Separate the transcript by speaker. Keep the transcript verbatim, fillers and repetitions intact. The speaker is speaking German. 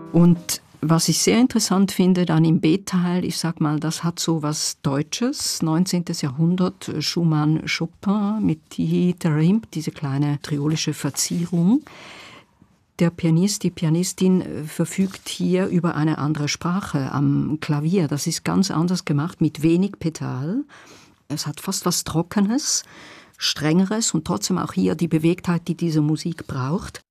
Speaker 1: Und was ich sehr interessant finde dann im B-Teil, ich sag mal, das hat so was Deutsches, neunzehntes Jahrhundert, Schumann, Chopin mit die Rimp, diese kleine triolische Verzierung. Der Pianist, die Pianistin verfügt hier über eine andere Sprache am Klavier. Das ist ganz anders gemacht, mit wenig Pedal. Es hat fast was Trockenes, Strengeres und trotzdem auch hier die Bewegtheit, die diese Musik braucht.